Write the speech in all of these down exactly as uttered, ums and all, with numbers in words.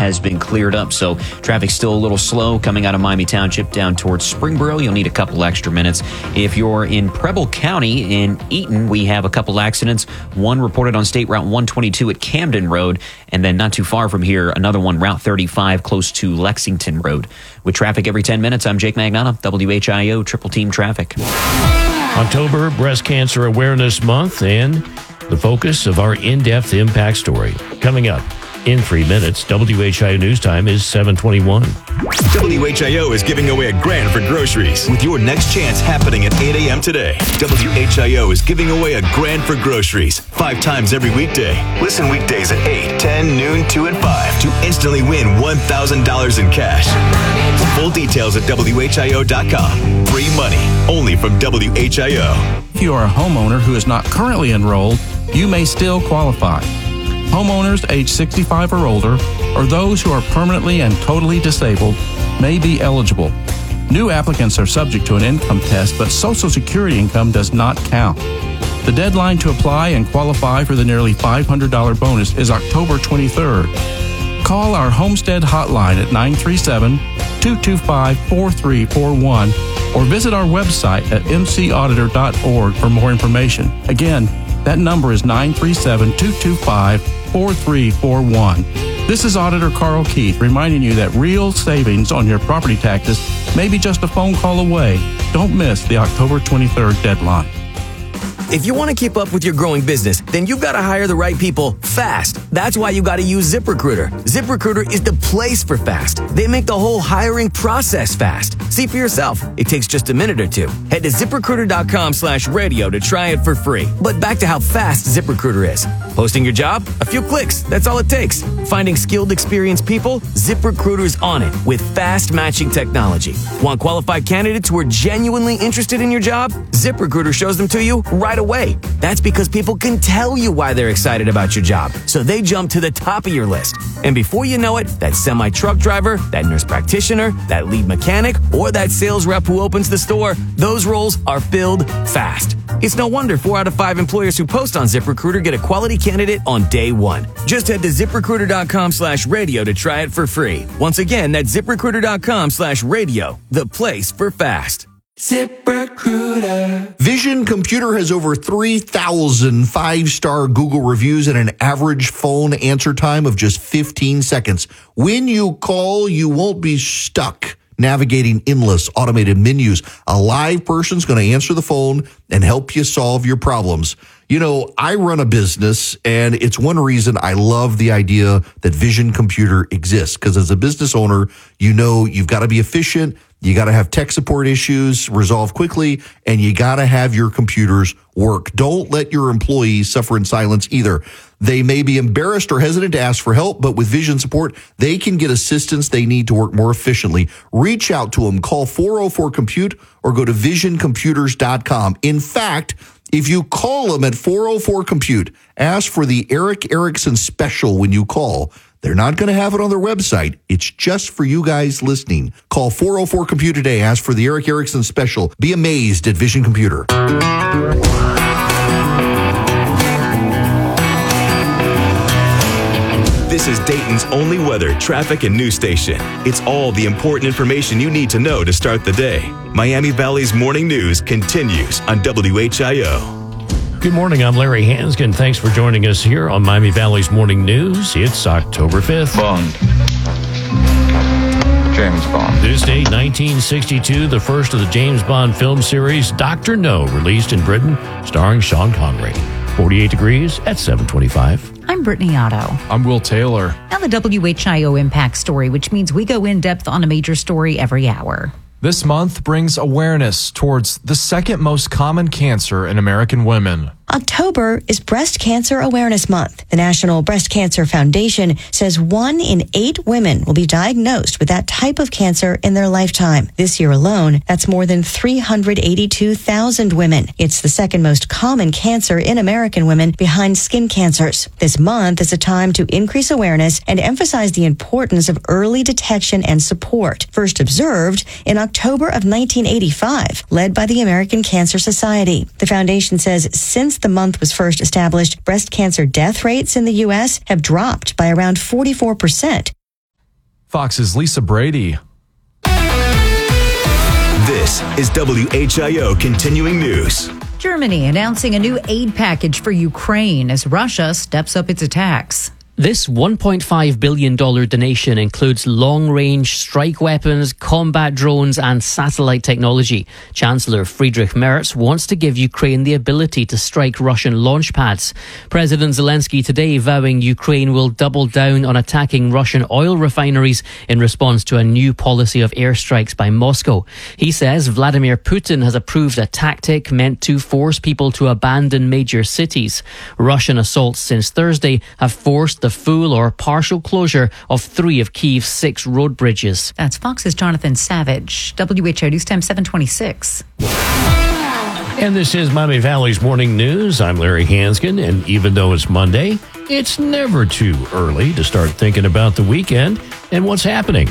has been cleared up, so traffic's still a little slow coming out of Miami Township down towards Springboro. You'll need a couple extra minutes. If you're in Preble County in Eaton, we have a couple accidents. One reported on State Route one twenty-two at Camden Road, and then not too far from here, another one, Route thirty-five, close to Lexington Road. With traffic every ten minutes, I'm Jake Magnata, W H I O Triple Team Traffic. October, Breast Cancer Awareness Month, and the focus of our in-depth impact story. Coming up in three minutes, W H I O News Time is seven twenty-one. W H I O is giving away a grand for groceries with your next chance happening at eight a.m. today. W H I O is giving away a grand for groceries five times every weekday. Listen weekdays at eight, ten, noon, two, and five to instantly win one thousand dollars in cash. Full details at W H I O dot com. Free money only from W H I O. If you are a homeowner who is not currently enrolled, you may still qualify. Homeowners age sixty-five or older, or those who are permanently and totally disabled, may be eligible. New applicants are subject to an income test, but Social Security income does not count. The deadline to apply and qualify for the nearly five hundred dollars bonus is October twenty-third. Call our Homestead hotline at nine three seven, two two five, four three four one or visit our website at m c auditor dot org for more information. Again, that number is nine three seven, two two five, four three four one. This is Auditor Carl Keith reminding you that real savings on your property taxes may be just a phone call away. Don't miss the October twenty-third deadline. If you want to keep up with your growing business, then you've got to hire the right people fast. That's why you got to use ZipRecruiter. ZipRecruiter is the place for fast. They make the whole hiring process fast. See for yourself. It takes just a minute or two. Head to ZipRecruiter.com slash radio to try it for free. But back to how fast ZipRecruiter is. Posting your job? A few clicks. That's all it takes. Finding skilled, experienced people? ZipRecruiter's on it with fast matching technology. Want qualified candidates who are genuinely interested in your job? ZipRecruiter shows them to you right away. That's because people can tell you why they're excited about your job, so they jump to the top of your list. And before you know it, that semi-truck driver, that nurse practitioner, that lead mechanic, or that sales rep who opens the store, those roles are filled fast. It's no wonder four out of five employers who post on ZipRecruiter get a quality candidate on day one. Just head to ZipRecruiter.com slash radio to try it for free. Once again, that's ZipRecruiter.com slash radio, the place for fast. ZipRecruiter. Vision Computer has over three thousand five-star Google reviews and an average phone answer time of just fifteen seconds. When you call, you won't be stuck navigating endless automated menus. A live person's going to answer the phone and help you solve your problems. You know, I run a business, and it's one reason I love the idea that Vision Computer exists, because as a business owner, you know you've got to be efficient, you got to have tech support issues resolved quickly, and you got to have your computers work. Don't let your employees suffer in silence either. They may be embarrassed or hesitant to ask for help, but with Vision support, they can get assistance they need to work more efficiently. Reach out to them. Call four oh four compute or go to vision computers dot com. In fact, if you call them at four oh four compute, ask for the Eric Erickson special when you call. They're not going to have it on their website. It's just for you guys listening. Call four oh four compute today. Ask for the Eric Erickson special. Be amazed at Vision Computer. This is Dayton's only weather, traffic, and news station. It's all the important information you need to know to start the day. Miami Valley's Morning News continues on W H I O. Good morning, I'm Larry Hanskin. Thanks for joining us here on Miami Valley's Morning News. It's October fifth. Bond. James Bond. This date, nineteen sixty-two, the first of the James Bond film series, Doctor No, released in Britain, starring Sean Connery. forty-eight degrees at seven twenty-five. I'm Brittany Otto. I'm Will Taylor. Now the W H I O Impact Story, which means we go in depth on a major story every hour. This month brings awareness towards the second most common cancer in American women. October is Breast Cancer Awareness Month. The National Breast Cancer Foundation says one in eight women will be diagnosed with that type of cancer in their lifetime. This year alone, that's more than three hundred eighty-two thousand women. It's the second most common cancer in American women behind skin cancers. This month is a time to increase awareness and emphasize the importance of early detection and support. First observed in October of nineteen eighty-five, led by the American Cancer Society. The foundation says since the month was first established, breast cancer death rates in the U S have dropped by around forty-four percent. Fox's Lisa Brady. This is W H I O Continuing News. Germany announcing a new aid package for Ukraine as Russia steps up its attacks. This one point five billion dollars donation includes long-range strike weapons, combat drones and satellite technology. Chancellor Friedrich Merz wants to give Ukraine the ability to strike Russian launch pads. President Zelensky today vowing Ukraine will double down on attacking Russian oil refineries in response to a new policy of airstrikes by Moscow. He says Vladimir Putin has approved a tactic meant to force people to abandon major cities. Russian assaults since Thursday have forced the full or partial closure of three of Kyiv's six road bridges. That's Fox's Jonathan Savage. W H O News Time seven twenty-six. And this is Miami Valley's Morning News. I'm Larry Hanskin, and even though it's Monday, it's never too early to start thinking about the weekend and what's happening.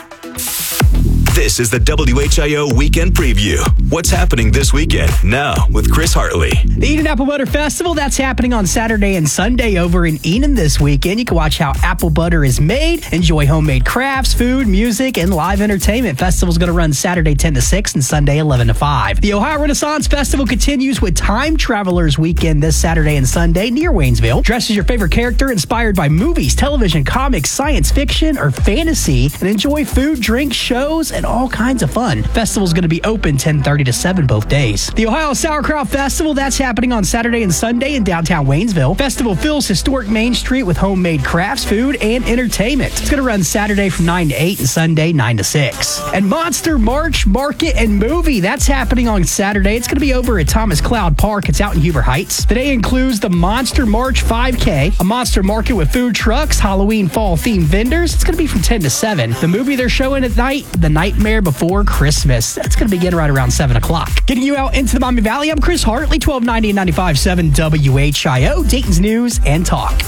This is the W H I O Weekend Preview. What's happening this weekend? Now with Chris Hartley. The Eden Apple Butter Festival, that's happening on Saturday and Sunday over in Eden this weekend. You can watch how apple butter is made, enjoy homemade crafts, food, music, and live entertainment. Festival's going to run Saturday ten to six and Sunday eleven to five. The Ohio Renaissance Festival continues with Time Travelers Weekend this Saturday and Sunday near Waynesville. Dress as your favorite character inspired by movies, television, comics, science fiction, or fantasy, and enjoy food, drinks, shows, and all kinds of fun. Festival's going to be open ten thirty to seven both days. The Ohio Sauerkraut Festival, that's happening on Saturday and Sunday in downtown Waynesville. Festival fills historic Main Street with homemade crafts, food, and entertainment. It's going to run Saturday from nine to eight and Sunday nine to six. And Monster March, Market, and Movie, that's happening on Saturday. It's going to be over at Thomas Cloud Park. It's out in Huber Heights. The day includes the Monster March five K, a monster market with food trucks, Halloween fall-themed vendors. It's going to be from ten to seven. The movie they're showing at night, The Nightmare Before Christmas. That's going to begin right around seven o'clock. Getting you out into the Miami Valley, I'm Chris Hartley, twelve ninety and ninety-five point seven W H I O, Dayton's News and Talk.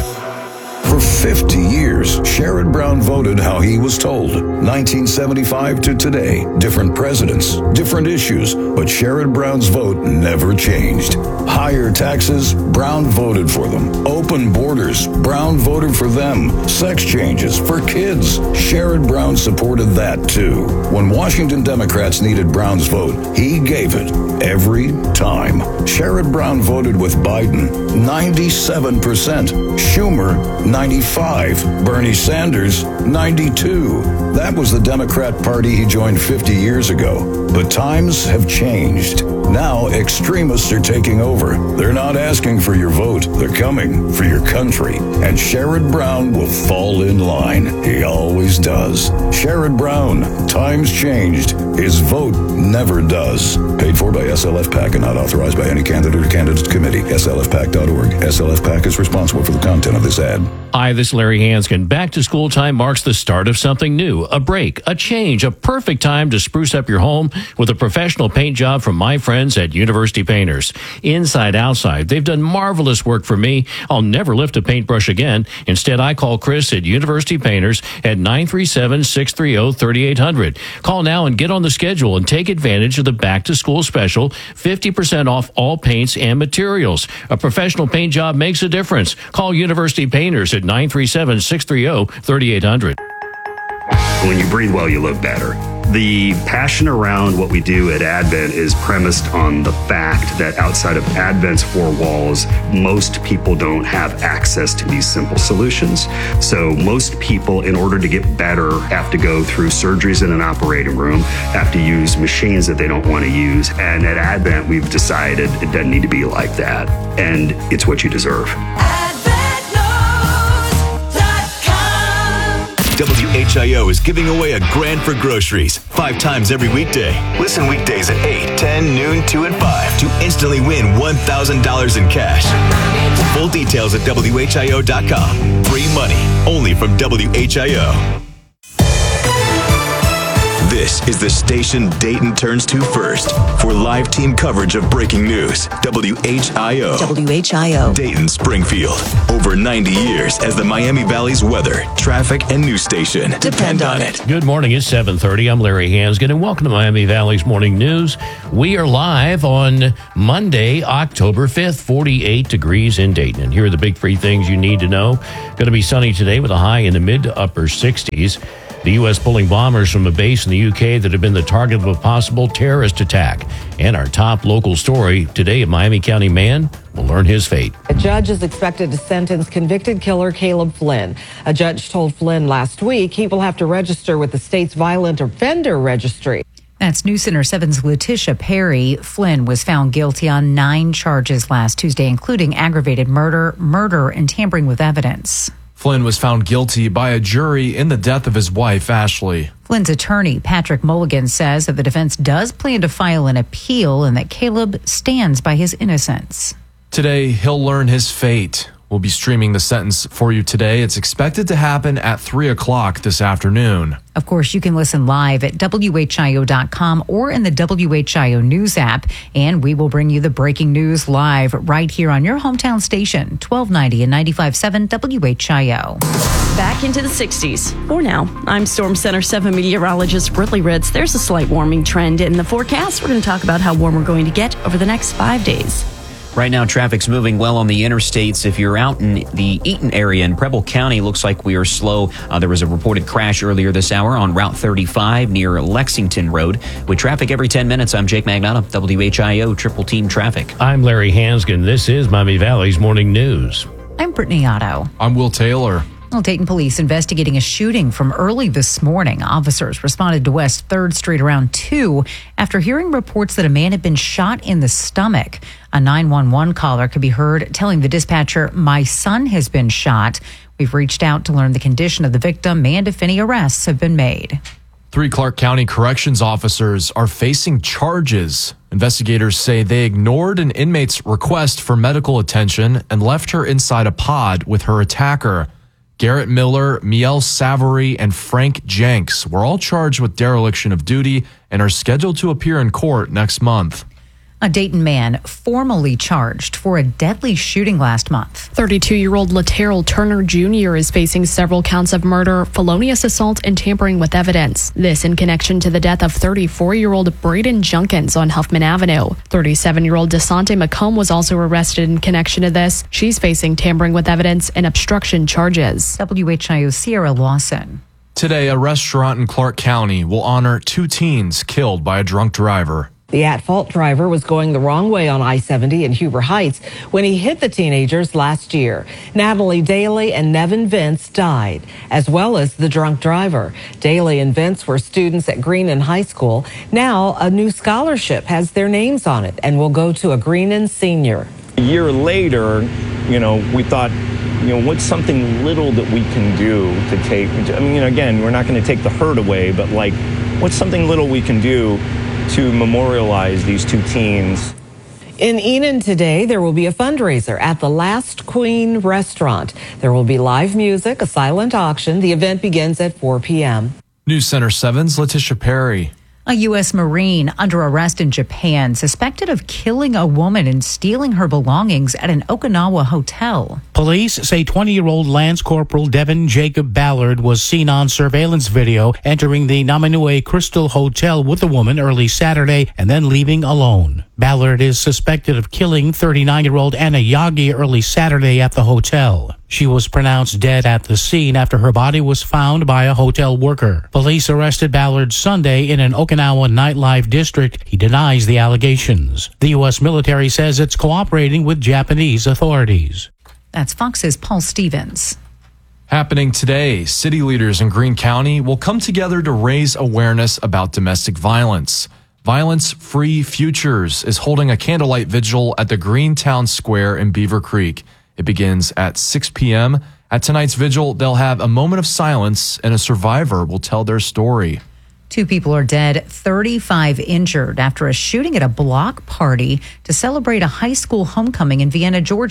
For fifty years, Sherrod Brown voted how he was told. nineteen seventy-five to today, different presidents, different issues, but Sherrod Brown's vote never changed. Higher taxes, Brown voted for them. Open borders, Brown voted for them. Sex changes for kids, Sherrod Brown supported that too. When Washington Democrats needed Brown's vote, he gave it every time. Sherrod Brown voted with Biden, ninety-seven percent. Schumer, ninety-five. Bernie Sanders, ninety-two. That was the Democrat Party he joined fifty years ago. But times have changed. Now extremists are taking over. They're not asking for your vote. They're coming for your country. And Sherrod Brown will fall in line. He always does. Sherrod Brown, times changed. His vote never does. Paid for by S L F PAC and not authorized by any candidate or candidates committee. S L F PAC dot org. S L F PAC is responsible for the content of this ad. Hi, this is Larry Hanskin. Back to school time marks the start of something new, a break, a change, a perfect time to spruce up your home with a professional paint job from my friends at University Painters. Inside, outside, they've done marvelous work for me. I'll never lift a paintbrush again. Instead, I call Chris at University Painters at nine three seven, six three zero, three eight zero zero. Call now and get on the schedule and take advantage of the back-to-school special, fifty percent off all paints and materials. A professional paint job makes a difference. Call University Painters at nine three seven, six three zero, three eight zero zero. When you breathe well, you look better. The passion around what we do at Advent is premised on the fact that outside of Advent's four walls, most people don't have access to these simple solutions. So most people, in order to get better, have to go through surgeries in an operating room, have to use machines that they don't want to use. And at Advent, we've decided it doesn't need to be like that. And it's what you deserve. W H I O is giving away a grand for groceries five times every weekday. Listen weekdays at eight, ten, noon, two, and five to instantly win one thousand dollars in cash. Full details at W H I O dot com. Free money only from W H I O. This is the station Dayton turns to first for live team coverage of breaking news. W H I O. W H I O. Dayton, Springfield. Over ninety years as the Miami Valley's weather, traffic, and news station. Depend on it. Good morning. It's seven thirty. I'm Larry Hansgen, and welcome to Miami Valley's Morning News. We are live on Monday, October fifth, forty-eight degrees in Dayton. And here are the big three things you need to know. Going to be sunny today with a high in the mid to upper sixties. The U S pulling bombers from a base in the U K that have been the target of a possible terrorist attack. And our top local story today, a Miami County man will learn his fate. A judge is expected to sentence convicted killer Caleb Flynn. A judge told Flynn last week he will have to register with the state's violent offender registry. That's News Center seven's Letitia Perry. Flynn was found guilty on nine charges last Tuesday, including aggravated murder, murder, and tampering with evidence. Flynn was found guilty by a jury in the death of his wife, Ashley. Flynn's attorney, Patrick Mulligan, says that the defense does plan to file an appeal and that Caleb stands by his innocence. Today, he'll learn his fate. We'll be streaming the sentence for you today. It's expected to happen at three o'clock this afternoon. Of course, you can listen live at W H I O dot com or in the W H I O News app. And we will bring you the breaking news live right here on your hometown station, twelve ninety and ninety-five point seven W H I O. Back into the sixties. For now, I'm Storm Center seven meteorologist Britley Ritz. There's a slight warming trend in the forecast. We're going to talk about how warm we're going to get over the next five days. Right now, traffic's moving well on the interstates. If you're out in the Eaton area in Preble County, looks like we are slow. Uh, there was a reported crash earlier this hour on Route thirty-five near Lexington Road. With traffic every ten minutes, I'm Jake Magnotta, W H I O Triple Team Traffic. I'm Larry Hansgen. This is Miami Valley's Morning News. I'm Brittany Otto. I'm Will Taylor. Well, Dayton police investigating a shooting from early this morning. Officers responded to West third Street around two after hearing reports that a man had been shot in the stomach. A nine one one caller could be heard telling the dispatcher, "My son has been shot." We've reached out to learn the condition of the victim and if any arrests have been made. Three Clark County corrections officers are facing charges. Investigators say they ignored an inmate's request for medical attention and left her inside a pod with her attacker. Garrett Miller, Miel Savory, and Frank Jenks were all charged with dereliction of duty and are scheduled to appear in court next month. A Dayton man formally charged for a deadly shooting last month. thirty-two-year-old Laterrell Turner Junior is facing several counts of murder, felonious assault, and tampering with evidence. This in connection to the death of thirty-four-year-old Braden Junkins on Huffman Avenue. thirty-seven-year-old DeSante McComb was also arrested in connection to this. She's facing tampering with evidence and obstruction charges. W H I O Sierra Lawson. Today, a restaurant in Clark County will honor two teens killed by a drunk driver. The at-fault driver was going the wrong way on I seventy in Huber Heights when he hit the teenagers last year. Natalie Daly and Nevin Vince died, as well as the drunk driver. Daly and Vince were students at Greenon High School. Now, a new scholarship has their names on it and will go to a Greenon senior. A year later, you know, we thought, you know, what's something little that we can do to take, I mean, you know, again, we're not going to take the hurt away, but like, what's something little we can do to memorialize these two teens? In Enon today, there will be a fundraiser at the Last Queen restaurant. There will be live music, a silent auction. The event begins at four p.m. News Center seven's Letitia Perry. A U S Marine under arrest in Japan, suspected of killing a woman and stealing her belongings at an Okinawa hotel. Police say twenty-year-old Lance Corporal Devin Jacob Ballard was seen on surveillance video entering the Namanue Crystal Hotel with the woman early Saturday and then leaving alone. Ballard is suspected of killing thirty-nine-year-old Anna Yagi early Saturday at the hotel. She was pronounced dead at the scene after her body was found by a hotel worker. Police arrested Ballard Sunday in an Okinawa nightlife district. He denies the allegations. The U S military says it's cooperating with Japanese authorities. That's Fox's Paul Stevens. Happening today, city leaders in Greene County will come together to raise awareness about domestic violence. Violence Free Futures is holding a candlelight vigil at the Greentown Square in Beaver Creek. It begins at six p.m. At tonight's vigil, they'll have a moment of silence and a survivor will tell their story. Two people are dead, thirty-five injured after a shooting at a block party to celebrate a high school homecoming in Vienna, Georgia.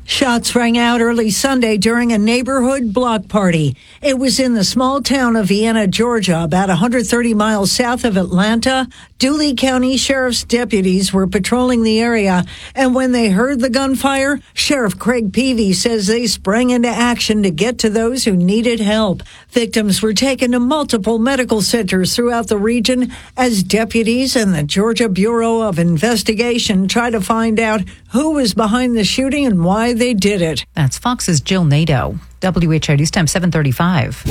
Shots rang out early Sunday during a neighborhood block party. It was in the small town of Vienna, Georgia, about one hundred thirty miles south of Atlanta. Dooley County Sheriff's deputies were patrolling the area, and when they heard the gunfire, Sheriff Craig Peavy says they sprang into action to get to those who needed help. Victims were taken to multiple medical centers throughout the region as deputies and the Georgia Bureau of Investigation try to find out who was behind the shooting and why they did it. That's Fox's Jill Nato. W H O News Time seven thirty-five.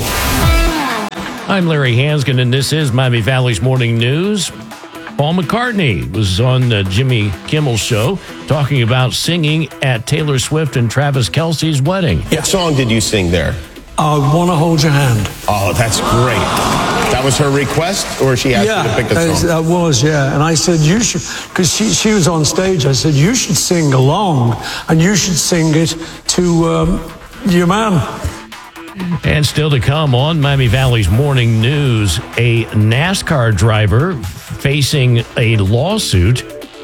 I'm Larry Hansgen, and this is Miami Valley's Morning News. Paul McCartney was on uh, Jimmy Kimmel's show talking about singing at Taylor Swift and Travis Kelce's wedding. What song did you sing there? I Want to Hold Your Hand. Oh, that's great. That was her request, or she asked yeah, you to pick the song? that was, yeah. And I said, you should, because she, she was on stage, I said, you should sing along, and you should sing it to um, your man. And still to come on Miami Valley's Morning News, a NASCAR driver facing a lawsuit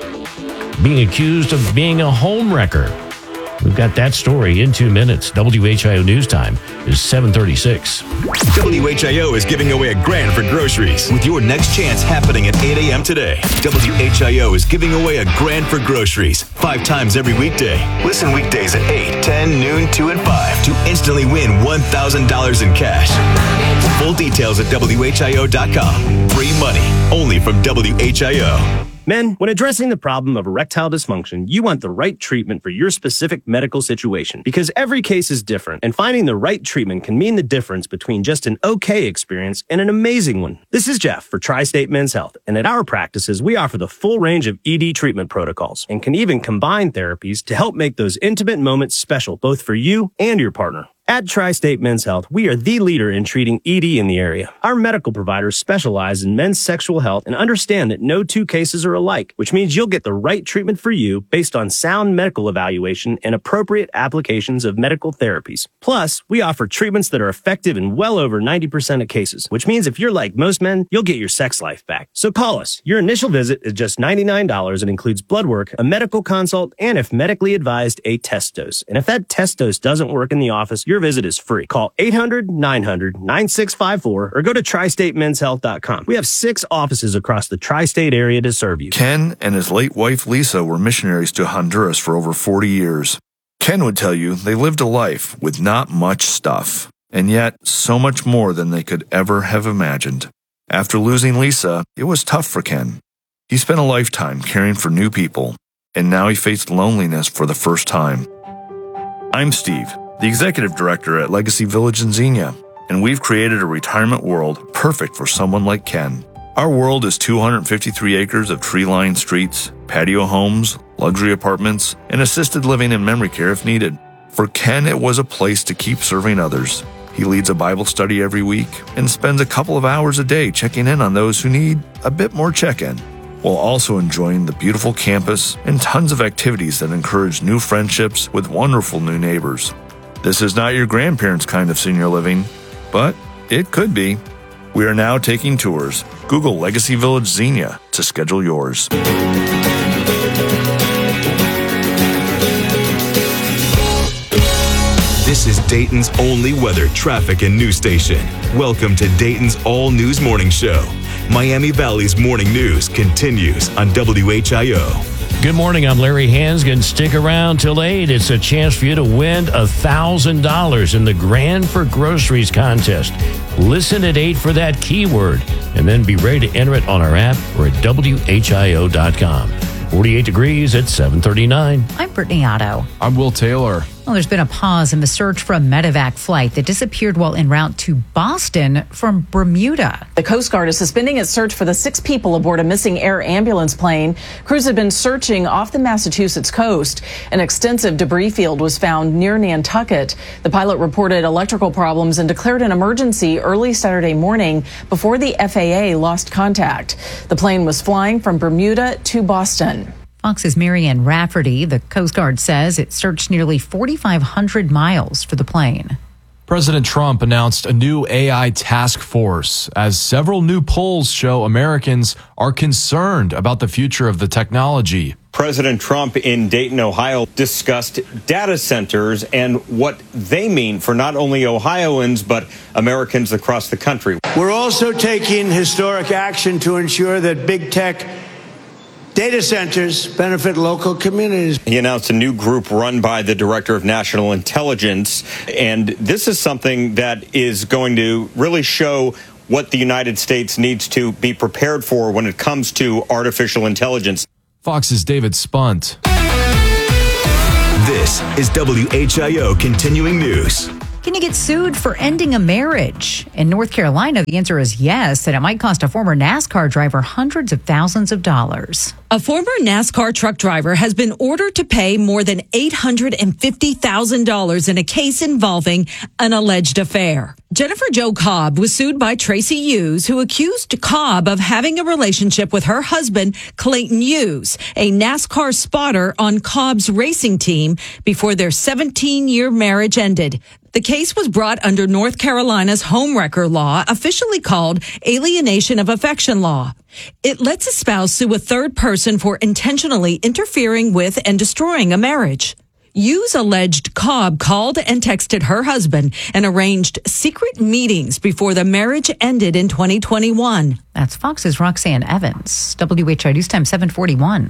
being accused of being a home wrecker. We've got that story in two minutes. W H I O News Time is seven thirty-six. W H I O is giving away a grand for groceries with your next chance happening at eight a.m. today. W H I O is giving away a grand for groceries five times every weekday. Listen weekdays at eight, ten, noon, two, and five to instantly win one thousand dollars in cash. Full details at W H I O dot com. Free money only from W H I O. Men, when addressing the problem of erectile dysfunction, you want the right treatment for your specific medical situation because every case is different, and finding the right treatment can mean the difference between just an okay experience and an amazing one. This is Jeff for Tri-State Men's Health, and at our practices, we offer the full range of E D treatment protocols and can even combine therapies to help make those intimate moments special both for you and your partner. At Tri-State Men's Health, we are the leader in treating E D in the area. Our medical providers specialize in men's sexual health and understand that no two cases are alike, which means you'll get the right treatment for you based on sound medical evaluation and appropriate applications of medical therapies. Plus, we offer treatments that are effective in well over ninety percent of cases, which means if you're like most men, you'll get your sex life back. So call us. Your initial visit is just ninety-nine dollars and includes blood work, a medical consult, and if medically advised, a test dose. And if that test dose doesn't work in the office, you're Your visit is free. Call eight hundred, nine hundred, nine six five four or go to tri state men's health dot com. We have six offices across the tri-state area to serve you. Ken and his late wife Lisa were missionaries to Honduras for over forty years. Ken would tell you they lived a life with not much stuff, and yet so much more than they could ever have imagined. After losing Lisa, it was tough for Ken. He spent a lifetime caring for new people, and now he faced loneliness for the first time. I'm Steve, the executive director at Legacy Village in Xenia, and we've created a retirement world perfect for someone like Ken. Our world is two hundred fifty-three acres of tree-lined streets, patio homes, luxury apartments, and assisted living and memory care if needed. For Ken, it was a place to keep serving others. He leads a Bible study every week and spends a couple of hours a day checking in on those who need a bit more check-in, while also enjoying the beautiful campus and tons of activities that encourage new friendships with wonderful new neighbors. This is not your grandparents' kind of senior living, but it could be. We are now taking tours. Google Legacy Village Xenia to schedule yours. This is Dayton's only weather, traffic, and news station. Welcome to Dayton's All News Morning Show. Miami Valley's morning news continues on W H I O. Good morning, I'm Larry Hansgen. Stick around till eight. It's a chance for you to win one thousand dollars in the Grand for Groceries contest. Listen at eight for that keyword, and then be ready to enter it on our app or at W H I O dot com. forty-eight degrees at seven thirty-nine. I'm Brittany Otto. I'm Will Taylor. Well, there's been a pause in the search for a medevac flight that disappeared while en route to Boston from Bermuda. The Coast Guard is suspending its search for the six people aboard a missing air ambulance plane. Crews have been searching off the Massachusetts coast. An extensive debris field was found near Nantucket. The pilot reported electrical problems and declared an emergency early Saturday morning before the F A A lost contact. The plane was flying from Bermuda to Boston. Fox's Marianne Rafferty. The Coast Guard says it searched nearly forty-five hundred miles for the plane. President Trump announced a new A I task force as several new polls show Americans are concerned about the future of the technology. President Trump in Dayton, Ohio, discussed data centers and what they mean for not only Ohioans, but Americans across the country. We're also taking historic action to ensure that big tech data centers benefit local communities. He announced a new group run by the Director of National Intelligence, and this is something that is going to really show what the United States needs to be prepared for when it comes to artificial intelligence. Fox's David Spunt. This is W H I O Continuing News. Can you get sued for ending a marriage? In North Carolina, the answer is yes, and it might cost a former NASCAR driver hundreds of thousands of dollars. A former NASCAR truck driver has been ordered to pay more than eight hundred fifty thousand dollars in a case involving an alleged affair. Jennifer Jo Cobb was sued by Tracy Hughes, who accused Cobb of having a relationship with her husband, Clayton Hughes, a NASCAR spotter on Cobb's racing team, before their seventeen-year marriage ended. The case was brought under North Carolina's homewrecker law, officially called alienation of affection law. It lets a spouse sue a third person for intentionally interfering with and destroying a marriage. Hughes alleged Cobb called and texted her husband and arranged secret meetings before the marriage ended in twenty twenty-one. That's Fox's Roxanne Evans. W H I News Time seven forty-one.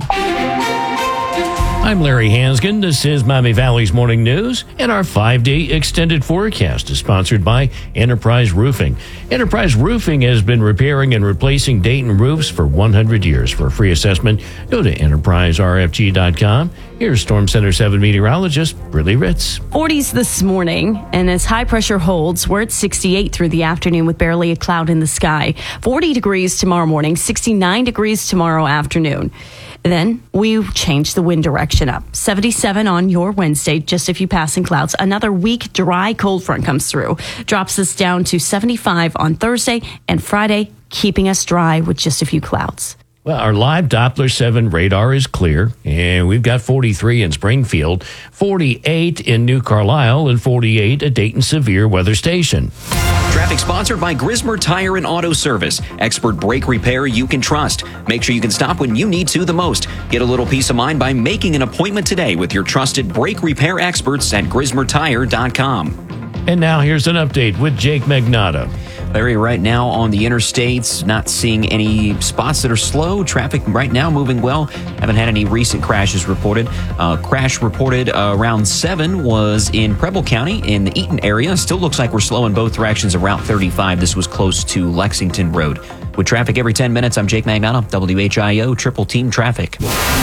I'm Larry Hansgen. This is Miami Valley's Morning News, and our five-day extended forecast is sponsored by Enterprise Roofing. Enterprise Roofing has been repairing and replacing Dayton roofs for one hundred years. For a free assessment, go to enterprise r f g dot com. Here's Storm Center seven meteorologist Briley Ritz. forties this morning, and as high pressure holds, we're at sixty-eight through the afternoon with barely a cloud in the sky. forty degrees tomorrow morning, sixty-nine degrees tomorrow afternoon. Then we change the wind direction up. seventy-seven on your Wednesday, just a few passing clouds. Another weak, dry, cold front comes through. Drops us down to seventy-five on Thursday and Friday, keeping us dry with just a few clouds. Well, our live Doppler seven radar is clear, and we've got forty-three in Springfield, forty-eight in New Carlisle, and forty-eight at Dayton Severe Weather Station. Traffic sponsored by Grismer Tire and Auto Service. Expert brake repair you can trust. Make sure you can stop when you need to the most. Get a little peace of mind by making an appointment today with your trusted brake repair experts at grismer tire dot com. And now here's an update with Jake Magnotta. Larry, right now on the interstates, not seeing any spots that are slow. Traffic right now moving well. Haven't had any recent crashes reported. Uh, crash reported uh, around seven was in Preble County in the Eaton area. Still looks like we're slow in both directions of Route thirty-five. This was close to Lexington Road. With traffic every ten minutes, I'm Jake Magnotta, W H I O Triple Team Traffic.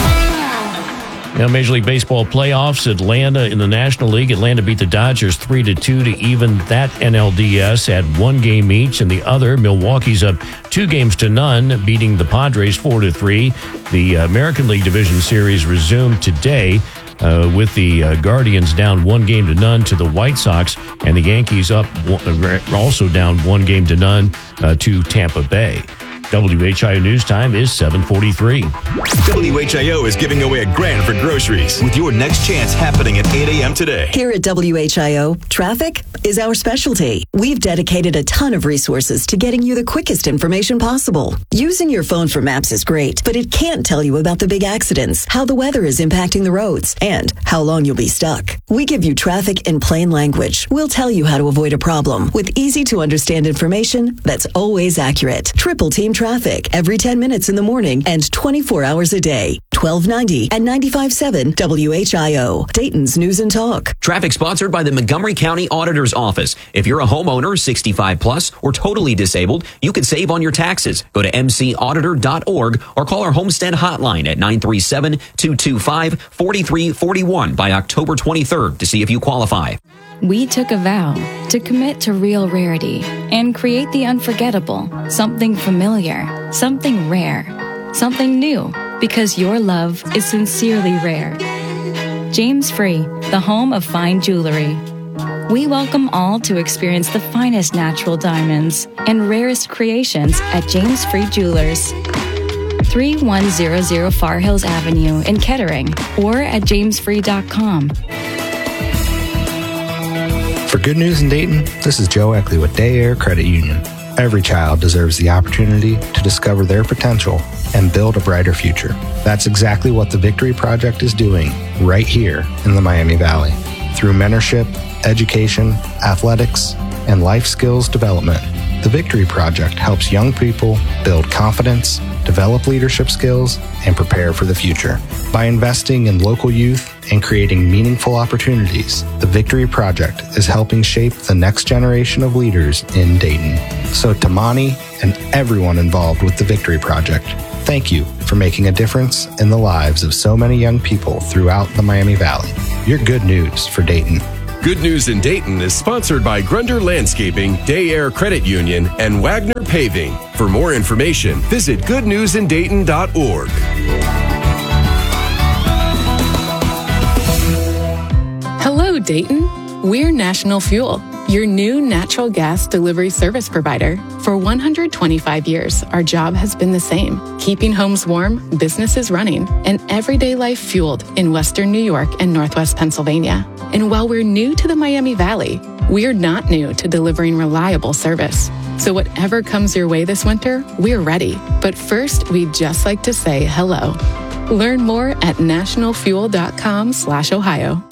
Now, Major League Baseball playoffs, Atlanta in the National League. Atlanta beat the Dodgers three to two to even that N L D S at one game each. And the other, Milwaukee's up two games to none, beating the Padres four to three. The American League Division Series resumed today uh, with the uh, Guardians down one game to none to the White Sox, and the Yankees up one, also down one game to none uh, to Tampa Bay. W H I O News Time is seven forty-three. W H I O is giving away a grand for groceries with your next chance happening at eight a.m. today. Here at W H I O, traffic is our specialty. We've dedicated a ton of resources to getting you the quickest information possible. Using your phone for maps is great, but it can't tell you about the big accidents, how the weather is impacting the roads, and how long you'll be stuck. We give you traffic in plain language. We'll tell you how to avoid a problem with easy to understand information that's always accurate. Triple Team Traffic every ten minutes in the morning and twenty-four hours a day. twelve ninety and ninety-five point seven W H I O, Dayton's News and Talk. Traffic sponsored by the Montgomery County Auditor's Office. If you're a homeowner, sixty-five plus, or totally disabled, you can save on your taxes. Go to m c auditor dot org or call our homestead hotline at nine three seven, two two five, four three four one by October twenty-third to see if you qualify. We took a vow to commit to real rarity and create the unforgettable, something familiar, something rare, something new, because your love is sincerely rare. James Free, the home of fine jewelry. We welcome all to experience the finest natural diamonds and rarest creations at James Free Jewelers. thirty-one hundred Far Hills Avenue in Kettering or at james free dot com. For Good News in Dayton, this is Joe Eckley with Day Air Credit Union. Every child deserves the opportunity to discover their potential and build a brighter future. That's exactly what the Victory Project is doing right here in the Miami Valley. Through mentorship, education, athletics, and life skills development, the Victory Project helps young people build confidence, develop leadership skills, and prepare for the future. By investing in local youth and creating meaningful opportunities, the Victory Project is helping shape the next generation of leaders in Dayton. So to Monty and everyone involved with the Victory Project, thank you for making a difference in the lives of so many young people throughout the Miami Valley. You're good news for Dayton. Good News in Dayton is sponsored by Grunder Landscaping, Day Air Credit Union, and Wagner Paving. For more information, visit good news in dayton dot org. Hello, Dayton. We're National Fuel, your new natural gas delivery service provider. For one hundred twenty-five years, our job has been the same, keeping homes warm, businesses running, and everyday life fueled in Western New York and Northwest Pennsylvania. And while we're new to the Miami Valley, we're not new to delivering reliable service. So whatever comes your way this winter, we're ready. But first, we'd just like to say hello. Learn more at national fuel dot com slash Ohio.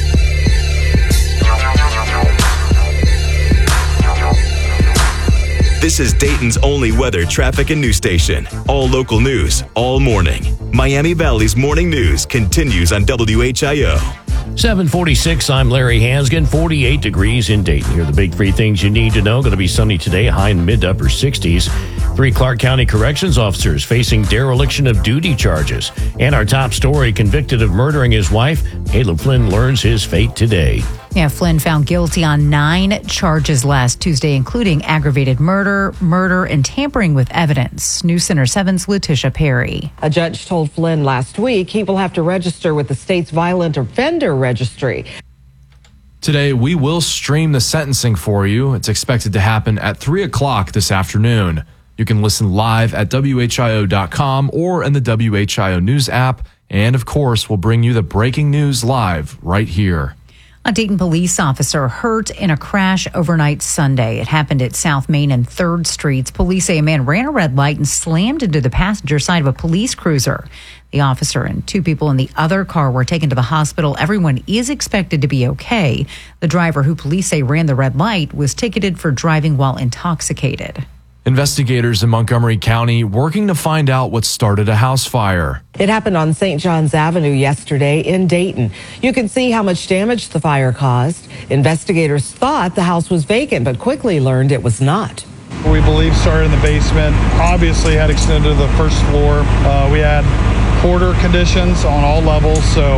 This is Dayton's only weather, traffic, and news station. All local news, all morning. Miami Valley's morning news continues on W H I O. seven forty-six, I'm Larry Hansgen, forty-eight degrees in Dayton. Here are the big three things you need to know. Going to be sunny today, high in mid to upper sixties. Three Clark County corrections officers facing dereliction of duty charges. And our top story, convicted of murdering his wife, Caleb Flynn learns his fate today. Yeah, Flynn found guilty on nine charges last Tuesday, including aggravated murder, murder, and tampering with evidence. News Center seven's Letitia Perry. A judge told Flynn last week he will have to register with the state's violent offender registry. Today, we will stream the sentencing for you. It's expected to happen at three o'clock this afternoon. You can listen live at W H I O dot com or in the W H I O News app. And, of course, we'll bring you the breaking news live right here. A Dayton police officer hurt in a crash overnight Sunday. It happened at South Main and third Streets. Police say a man ran a red light and slammed into the passenger side of a police cruiser. The officer and two people in the other car were taken to the hospital. Everyone is expected to be okay. The driver, who police say ran the red light, was ticketed for driving while intoxicated. Investigators in Montgomery County working to find out what started a house fire. It happened on Saint John's Avenue yesterday in Dayton. You can see how much damage the fire caused. Investigators thought the house was vacant, but quickly learned it was not. We believe started in the basement, obviously had extended to the first floor. Uh, we had hoarder conditions on all levels, so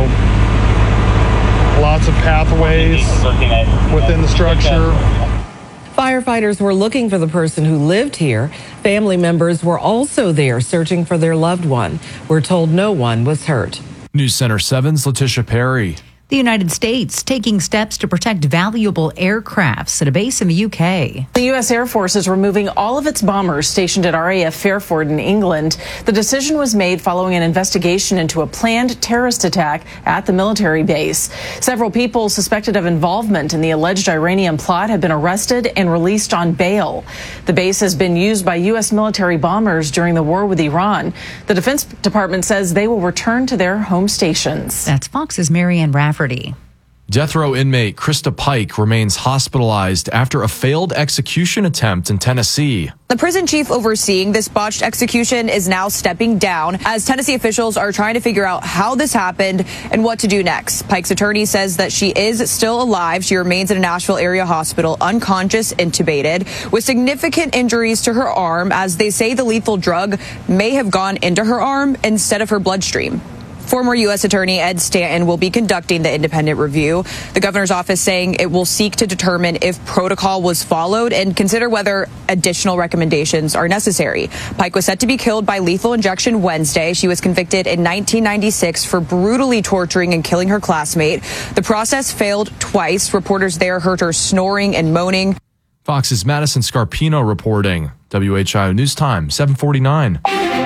lots of pathways within the structure. Firefighters were looking for the person who lived here. Family members were also there searching for their loved one. We're told no one was hurt. News Center seven's Letitia Perry. The United States taking steps to protect valuable aircrafts at a base in the U K. The U S Air Force is removing all of its bombers stationed at R A F Fairford in England. The decision was made following an investigation into a planned terrorist attack at the military base. Several people suspected of involvement in the alleged Iranian plot have been arrested and released on bail. The base has been used by U S military bombers during the war with Iran. The Defense Department says they will return to their home stations. That's Fox's Marianne Rafferty. Death row inmate Krista Pike remains hospitalized after a failed execution attempt in Tennessee. The prison chief overseeing this botched execution is now stepping down as Tennessee officials are trying to figure out how this happened and what to do next. Pike's attorney says that she is still alive. She remains in a Nashville area hospital, unconscious, intubated, with significant injuries to her arm, as they say the lethal drug may have gone into her arm instead of her bloodstream. Former U S Attorney Ed Stanton will be conducting the independent review. The governor's office saying it will seek to determine if protocol was followed and consider whether additional recommendations are necessary. Pike was set to be killed by lethal injection Wednesday. She was convicted in nineteen ninety-six for brutally torturing and killing her classmate. The process failed twice. Reporters there heard her snoring and moaning. Fox's Madison Scarpino reporting. W H I O News Time, seven forty-nine.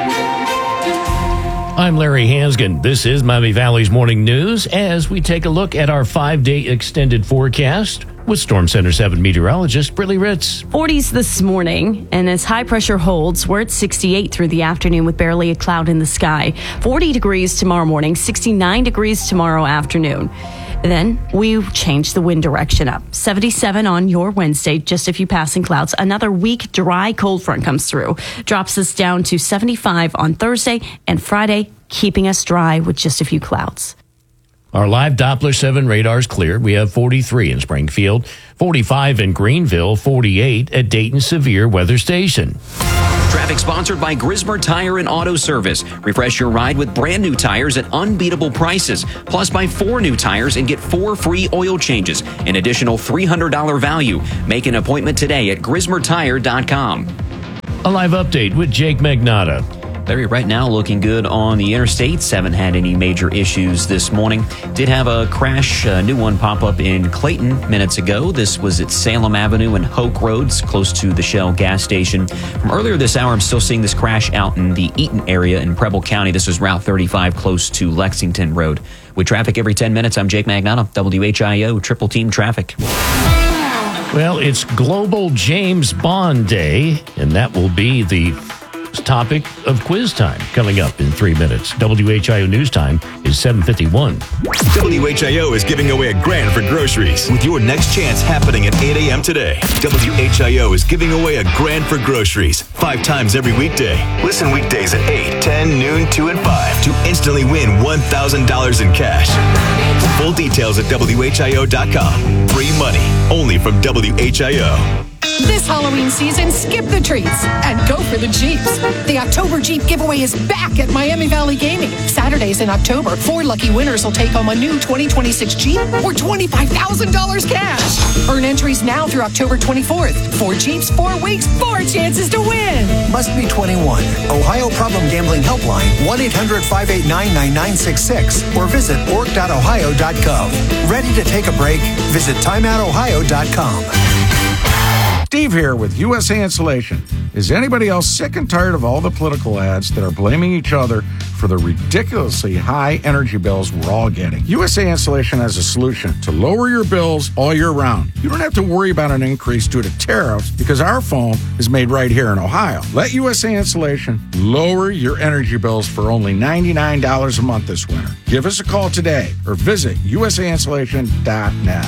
I'm Larry Hansgen. This is Miami Valley's Morning News as we take a look at our five-day extended forecast. with Storm Center seven meteorologist Brittany Ritz. forties this morning, and as high pressure holds, we're at sixty-eight through the afternoon with barely a cloud in the sky. forty degrees tomorrow morning, sixty-nine degrees tomorrow afternoon. Then we change the wind direction up. seventy-seven on your Wednesday, just a few passing clouds. Another weak, dry, cold front comes through. Drops us down to seventy-five on Thursday and Friday, keeping us dry with just a few clouds. Our live Doppler seven radar's clear. We have forty-three in Springfield, forty-five in Greenville, forty-eight at Dayton Severe Weather Station. Traffic sponsored by Grismer Tire and Auto Service. Refresh your ride with brand new tires at unbeatable prices. Plus, buy four new tires and get four free oil changes. An additional three hundred dollars value. Make an appointment today at grismer tire dot com. A live update with Jake Magnotta. Larry, right now looking good on the interstates. Haven't had any major issues this morning. Did have a crash, a new one pop up in Clayton minutes ago. This was at Salem Avenue and Hoke Roads, close to the Shell gas station. From earlier this hour, I'm still seeing this crash out in the Eaton area in Preble County. This is Route thirty-five, close to Lexington Road. With traffic every ten minutes, I'm Jake Magnotta, W H I O Triple Team Traffic. Well, it's Global James Bond Day, and that will be the topic of quiz time coming up in three minutes. W H I O News Time is seven fifty-one. W H I O is giving away a grand for groceries with your next chance happening at eight a.m. today. W H I O is giving away a grand for groceries five times every weekday. Listen weekdays at eight, ten, noon, two, and five to instantly win one thousand dollars in cash. Full details at W H I O dot com. Free money only from W H I O. This Halloween season, skip the treats and go for the Jeeps. The October Jeep giveaway is back at Miami Valley Gaming. Saturdays in October, four lucky winners will take home a new twenty twenty-six Jeep or twenty-five thousand dollars cash. Earn entries now through October twenty-fourth. Four Jeeps, four weeks, four chances to win. Must be twenty-one. Ohio Problem Gambling Helpline, one eight hundred, five eight nine, nine nine six six or visit org dot ohio dot gov. Ready to take a break? Visit time out ohio dot com. Steve here with U S A Insulation. Is anybody else sick and tired of all the political ads that are blaming each other for the ridiculously high energy bills we're all getting? U S A Insulation has a solution to lower your bills all year round. You don't have to worry about an increase due to tariffs because our foam is made right here in Ohio. Let U S A Insulation lower your energy bills for only ninety-nine dollars a month this winter. Give us a call today or visit U S A insulation dot net.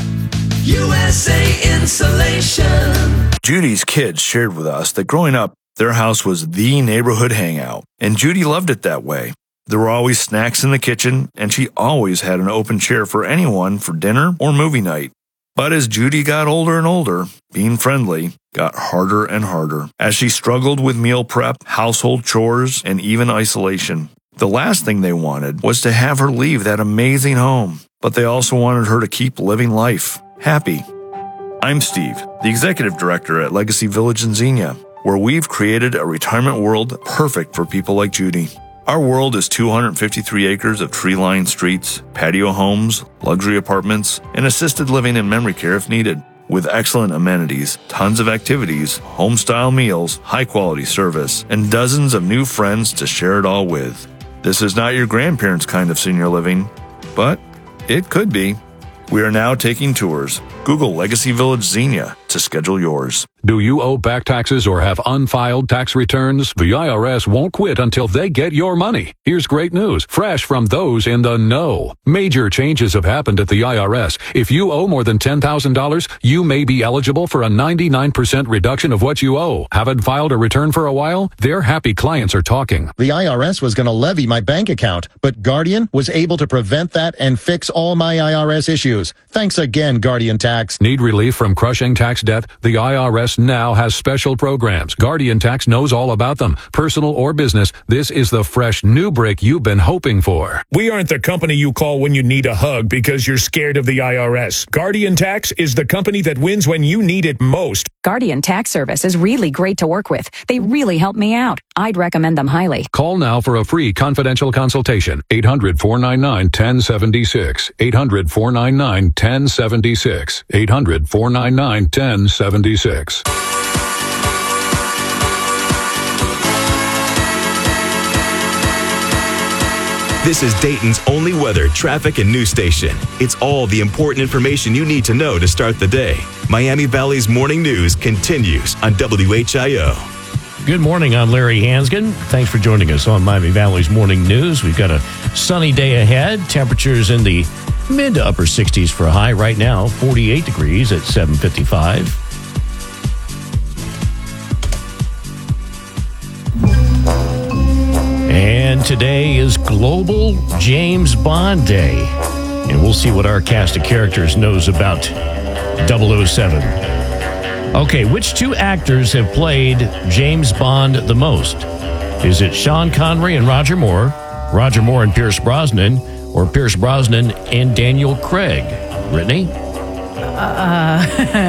U S A Insulation. Judy's kids shared with us that growing up, their house was the neighborhood hangout, and Judy loved it that way. There were always snacks in the kitchen, and she always had an open chair for anyone for dinner or movie night. But as Judy got older and older, being friendly got harder and harder as she struggled with meal prep, household chores, and even isolation. The last thing they wanted was to have her leave that amazing home, but they also wanted her to keep living life happy. I'm Steve, the Executive Director at Legacy Village in Xenia, where we've created a retirement world perfect for people like Judy. Our world is two hundred fifty-three acres of tree-lined streets, patio homes, luxury apartments, and assisted living and memory care if needed. With excellent amenities, tons of activities, home-style meals, high-quality service, and dozens of new friends to share it all with. This is not your grandparents' kind of senior living, but it could be. We are now taking tours. Google Legacy Village Xenia to schedule yours. Do you owe back taxes or have unfiled tax returns? The I R S won't quit until they get your money. Here's great news, fresh from those in the know. Major changes have happened at the I R S. If you owe more than ten thousand dollars, you may be eligible for a ninety-nine percent reduction of what you owe. Haven't filed a return for a while? Their happy clients are talking. The I R S was going to levy my bank account, but Guardian was able to prevent that and fix all my I R S issues. Thanks again, Guardian Tax. Need relief from crushing tax debt? The I R S now has special programs. Guardian Tax knows all about them. Personal or business, this is the fresh new break you've been hoping for. We aren't the company you call when you need a hug because you're scared of the I R S. Guardian Tax is the company that wins when you need it most. Guardian Tax Service is really great to work with. They really help me out. I'd recommend them highly. Call now for a free confidential consultation. eight hundred, four nine nine, one oh seven six. eight hundred, four nine nine, one oh seven six. eight hundred, four nine nine, one oh seven six. This is Dayton's only weather, traffic, and news station. It's all the important information you need to know to start the day. Miami Valley's Morning News continues on W H I O. Good morning, I'm Larry Hansgen. Thanks for joining us on Miami Valley's Morning News. We've got a sunny day ahead. Temperatures in the mid to upper sixties for a high right now, forty-eight degrees at seven fifty-five. And today is Global James Bond Day. And we'll see what our cast of characters knows about double oh seven. Okay, which two actors have played James Bond the most? Is it Sean Connery and Roger Moore, Roger Moore and Pierce Brosnan, or Pierce Brosnan and Daniel Craig? Brittany? Uh,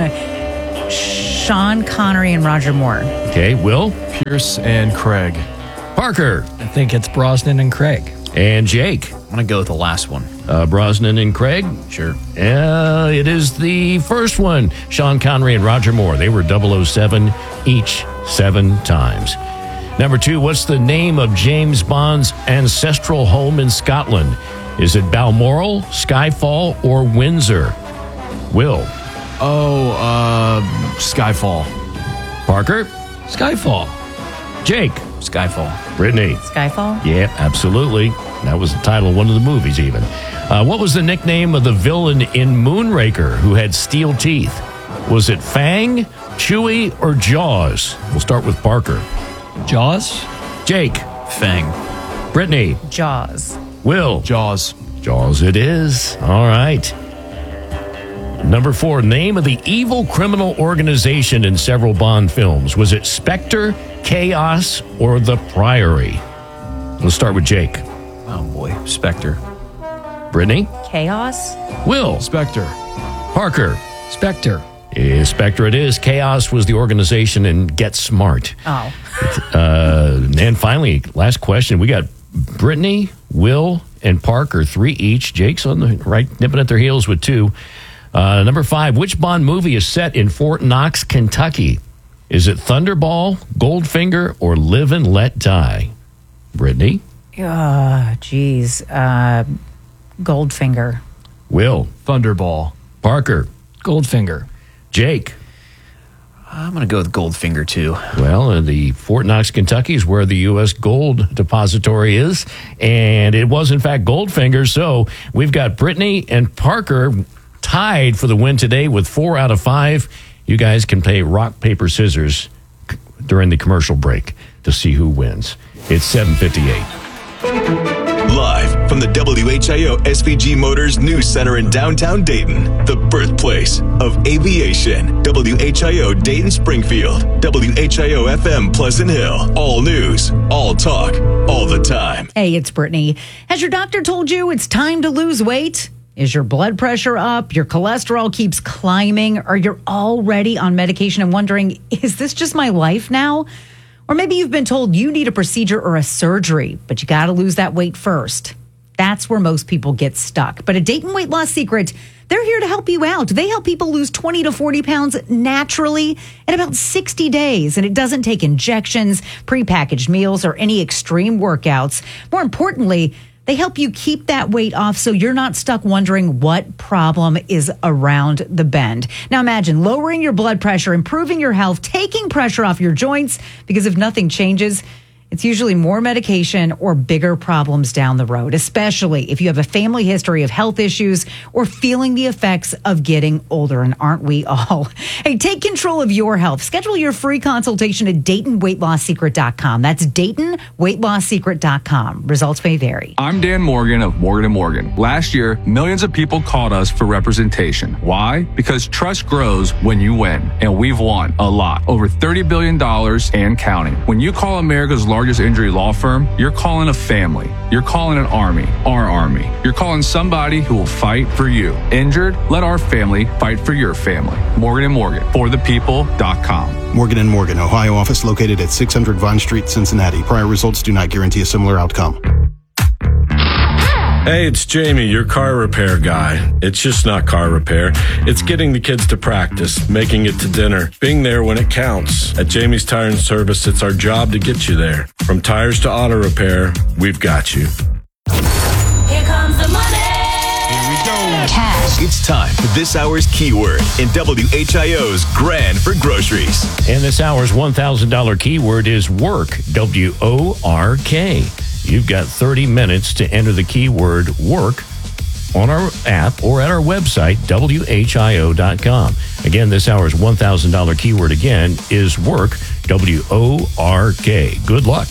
Sean Connery and Roger Moore. Okay, Will? Pierce and Craig. Parker? I think it's Brosnan and Craig. And Jake? I'm going to go with the last one. Uh, Brosnan and Craig? Sure. Uh, it is the first one. Sean Connery and Roger Moore. They were double oh seven each seven times. Number two, what's the name of James Bond's ancestral home in Scotland? Is it Balmoral, Skyfall, or Windsor? Will? Oh, uh, Skyfall. Parker? Skyfall. Jake? Skyfall. Brittany? Skyfall? Yeah, absolutely. That was the title of one of the movies, even. Uh, what was the nickname of the villain in Moonraker who had steel teeth? Was it Fang, Chewie, or Jaws? We'll start with Parker. Jaws? Jake? Fang. Brittany? Jaws. Will? Jaws. Jaws it is. All right. Number four, name of the evil criminal organization in several Bond films. Was it Spectre, Chaos, or The Priory? Let's start with Jake. Oh, boy. Spectre. Brittany? Chaos? Will? Spectre. Parker? Spectre. Yeah, Spectre it is. Chaos was the organization in Get Smart. Oh. uh, and finally, last question. We got Brittany, Will, and Parker, three each. Jake's on the right, nipping at their heels with two. Uh, number five, which Bond movie is set in Fort Knox, Kentucky? Is it Thunderball, Goldfinger, or Live and Let Die? Brittany? Uh, geez. Uh, Goldfinger. Will? Thunderball. Parker? Goldfinger. Jake? I'm going to go with Goldfinger, too. Well, uh, the Fort Knox, Kentucky is where the U S Gold Depository is, and it was, in fact, Goldfinger. So we've got Brittany and Parker tied for the win today with four out of five. You guys can play rock, paper, scissors during the commercial break to see who wins. It's seven fifty-eight. Live from the W H I O S V G Motors News Center in downtown Dayton, the birthplace of aviation. W H I O Dayton Springfield, W H I O F M Pleasant Hill. All news, all talk, all the time. Hey, it's Brittany. Has your doctor told you it's time to lose weight? Is your blood pressure up? Your cholesterol keeps climbing? Or you're already on medication and wondering, is this just my life now? Or maybe you've been told you need a procedure or a surgery, but you got to lose that weight first. That's where most people get stuck. But at Dayton Weight Loss Secret, they're here to help you out. They help people lose twenty to forty pounds naturally in about sixty days. And it doesn't take injections, prepackaged meals, or any extreme workouts. More importantly, they help you keep that weight off so you're not stuck wondering what problem is around the bend. Now imagine lowering your blood pressure, improving your health, taking pressure off your joints, because if nothing changes, it's usually more medication or bigger problems down the road, especially if you have a family history of health issues or feeling the effects of getting older, and aren't we all? Hey, take control of your health. Schedule your free consultation at Dayton Weight Loss Secret dot com. That's Dayton Weight Loss Secret dot com. Results may vary. I'm Dan Morgan of Morgan and Morgan. Last year, millions of people called us for representation. Why? Because trust grows when you win, and we've won a lot. Over thirty billion dollars and counting. When you call America's largest injury law firm, you're calling a family. You're calling an army, our army. You're calling somebody who will fight for you. Injured? Let our family fight for your family. Morgan and Morgan, for the people dot com. Morgan and Morgan, Ohio office located at six hundred Vine Street, Cincinnati. Prior results do not guarantee a similar outcome. Hey, it's Jamie, your car repair guy. It's just not car repair. It's getting the kids to practice, making it to dinner, being there when it counts. At Jamie's Tire and Service, it's our job to get you there. From tires to auto repair, we've got you. cash. It's time for this hour's keyword in W H I O's Grand for Groceries. And this hour's one thousand dollars keyword is work, W O R K. You've got thirty minutes to enter the keyword work on our app or at our website, W H I O dot com. Again, this hour's one thousand dollars keyword again is work, W O R K. Good luck.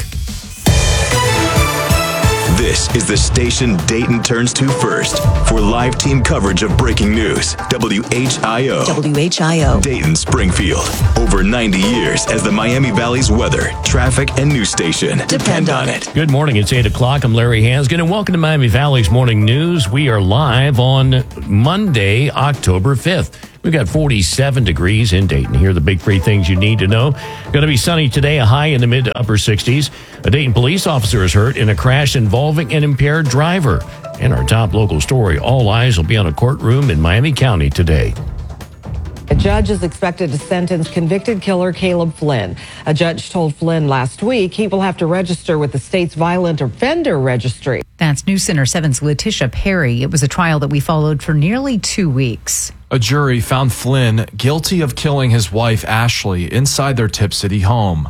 This is the station Dayton turns to first for live team coverage of breaking news. W H I O. W H I O. Dayton, Springfield. Over ninety years as the Miami Valley's weather, traffic, and news station. Depend on it. Good morning. It's eight o'clock. I'm Larry Hansgen, and welcome to Miami Valley's Morning News. We are live on Monday, October fifth. We've got forty-seven degrees in Dayton. Here are the big three things you need to know. Going to be sunny today, a high in the mid to upper sixties. A Dayton police officer is hurt in a crash involving an impaired driver. And our top local story, all eyes will be on a courtroom in Miami County today. A judge is expected to sentence convicted killer Caleb Flynn. A judge told Flynn last week he will have to register with the state's violent offender registry. That's News Center seven's Letitia Perry. It was a trial that we followed for nearly two weeks. A jury found Flynn guilty of killing his wife, Ashley, inside their Tip City home.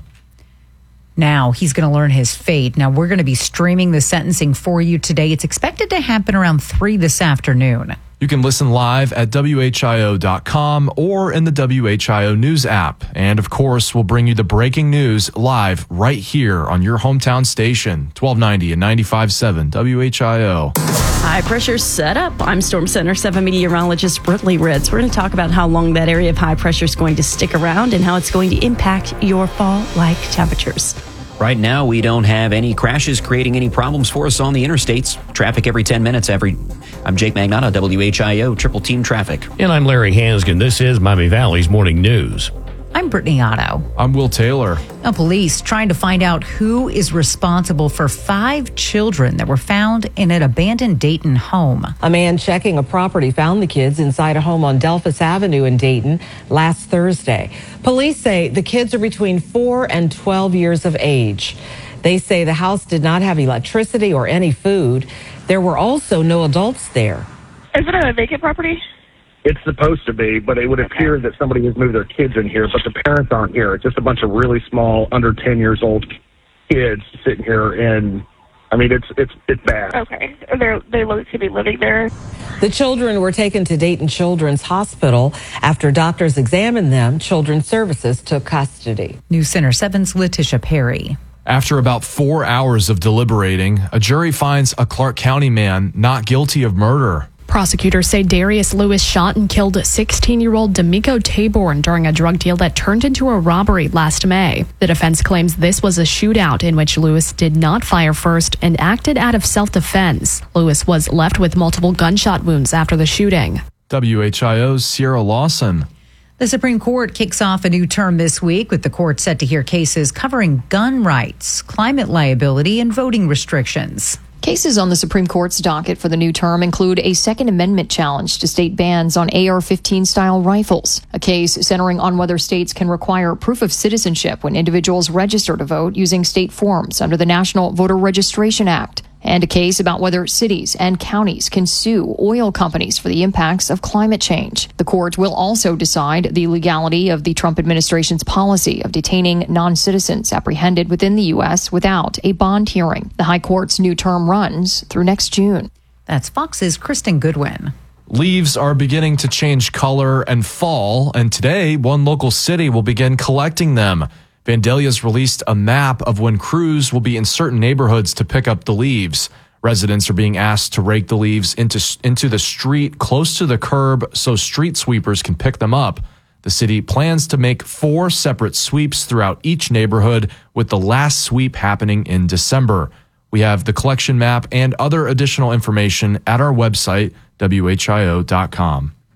Now he's going to learn his fate. Now we're going to be streaming the sentencing for you today. It's expected to happen around three this afternoon. You can listen live at W H I O dot com or in the W H I O News app. And of course, we'll bring you the breaking news live right here on your hometown station, twelve ninety and ninety-five point seven W H I O. High pressure setup. I'm Storm Center seven meteorologist Brittany Ritz. We're going to talk about how long that area of high pressure is going to stick around and how it's going to impact your fall-like temperatures. Right now, we don't have any crashes creating any problems for us on the interstates. Traffic every ten minutes. Every. I'm Jake Magnotta, W H I O, Triple Team Traffic. And I'm Larry Hansgen. This is Miami Valley's Morning News. I'm Brittany Otto. I'm Will Taylor. Now, police trying to find out who is responsible for five children that were found in an abandoned Dayton home. A man checking a property found the kids inside a home on Delphus Avenue in Dayton last Thursday. Police say the kids are between four and twelve years of age. They say the house did not have electricity or any food. There were also no adults there. Is it a vacant property? It's supposed to be, but it would appear that somebody has moved their kids in here, but the parents aren't here. It's just a bunch of really small, under ten years old kids sitting here, and I mean, it's it's it's bad. Okay. They're, they look to be living there. The children were taken to Dayton Children's Hospital. After doctors examined them, Children's Services took custody. News Center seven's Letitia Perry. After about four hours of deliberating, a jury finds a Clark County man not guilty of murder. Prosecutors say Darius Lewis shot and killed sixteen-year-old D'Amico Taborn during a drug deal that turned into a robbery last May. The defense claims this was a shootout in which Lewis did not fire first and acted out of self-defense. Lewis was left with multiple gunshot wounds after the shooting. W H I O's Sierra Lawson. The Supreme Court kicks off a new term this week, with the court set to hear cases covering gun rights, climate liability, and voting restrictions. Cases on the Supreme Court's docket for the new term include a Second Amendment challenge to state bans on A R fifteen style rifles, a case centering on whether states can require proof of citizenship when individuals register to vote using state forms under the National Voter Registration Act, and a case about whether cities and counties can sue oil companies for the impacts of climate change. The court will also decide the legality of the Trump administration's policy of detaining non-citizens apprehended within the U S without a bond hearing. The High Court's new term runs through next June. That's Fox's Kristen Goodwin. Leaves are beginning to change color and fall, and today one local city will begin collecting them. Vandalia's released a map of when crews will be in certain neighborhoods to pick up the leaves. Residents are being asked to rake the leaves into into the street close to the curb so street sweepers can pick them up. The city plans to make four separate sweeps throughout each neighborhood, with the last sweep happening in December. We have the collection map and other additional information at our website, W H I O dot com.